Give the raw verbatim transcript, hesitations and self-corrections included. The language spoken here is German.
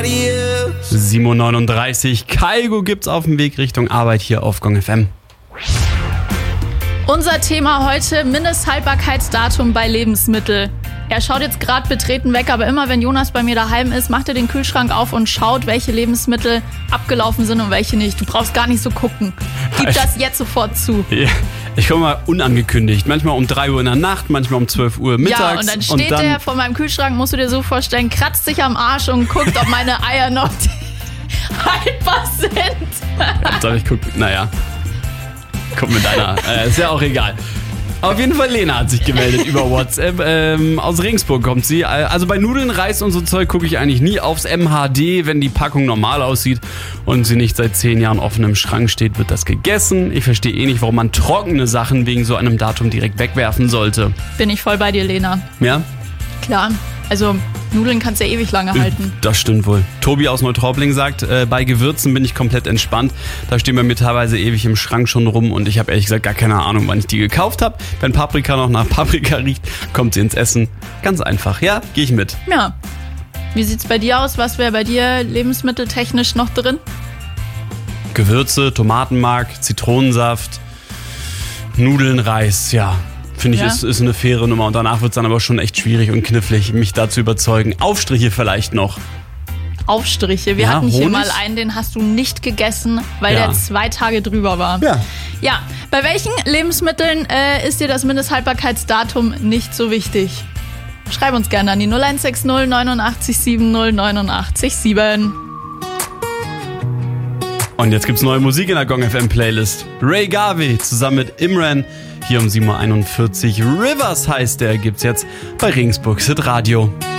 somebody else. sieben Uhr neununddreißig, Kaigo gibt's auf dem Weg Richtung Arbeit hier auf Gong F M. Unser Thema heute: Mindesthaltbarkeitsdatum bei Lebensmitteln. Er schaut jetzt gerade betreten weg, aber immer wenn Jonas bei mir daheim ist, macht er den Kühlschrank auf und schaut, welche Lebensmittel abgelaufen sind und welche nicht. Du brauchst gar nicht so gucken. Gib das jetzt sofort zu. Ja, ich komme mal unangekündigt. Manchmal um drei Uhr in der Nacht, manchmal um zwölf Uhr mittags. Ja, und dann steht und dann der vor meinem Kühlschrank, musst du dir so vorstellen, kratzt sich am Arsch und guckt, ob meine Eier noch haltbar sind. Ja, soll ich gucken? Naja. Guck mit deiner. Äh, ist ja auch egal. Auf jeden Fall, Lena hat sich gemeldet über WhatsApp. Ähm, aus Regensburg kommt sie. Also bei Nudeln, Reis und so Zeug gucke ich eigentlich nie aufs M H D, wenn die Packung normal aussieht und sie nicht seit zehn Jahren offen im Schrank steht, wird das gegessen. Ich verstehe eh nicht, warum man trockene Sachen wegen so einem Datum direkt wegwerfen sollte. Bin ich voll bei dir, Lena. Ja? Klar. Also Nudeln kannst du ja ewig lange halten. Das stimmt wohl. Tobi aus Neutraubling sagt, äh, bei Gewürzen bin ich komplett entspannt. Da stehen bei mir teilweise ewig im Schrank schon rum und ich habe ehrlich gesagt gar keine Ahnung, wann ich die gekauft habe. Wenn Paprika noch nach Paprika riecht, kommt sie ins Essen. Ganz einfach. Ja, gehe ich mit. Ja. Wie sieht's bei dir aus? Was wäre bei dir lebensmitteltechnisch noch drin? Gewürze, Tomatenmark, Zitronensaft, Nudeln, Reis, ja. Finde ich, ja. ist, ist eine faire Nummer. Und danach wird es dann aber schon echt schwierig und knifflig, mich da zu überzeugen. Aufstriche vielleicht noch. Aufstriche. Wir ja, hatten hier Honig? mal einen, den hast du nicht gegessen, weil ja. der zwei Tage drüber war. Ja. Ja. Bei welchen Lebensmitteln äh, ist dir das Mindesthaltbarkeitsdatum nicht so wichtig? Schreib uns gerne an die null eins sechs null neunundachtzig sieben null neunundachtzig sieben. Und jetzt gibt's neue Musik in der Gong F M Playlist. Ray Garvey zusammen mit Imran. Hier um sieben Uhr einundvierzig. Rivers heißt der, gibt's jetzt bei Regensburg Hit Radio.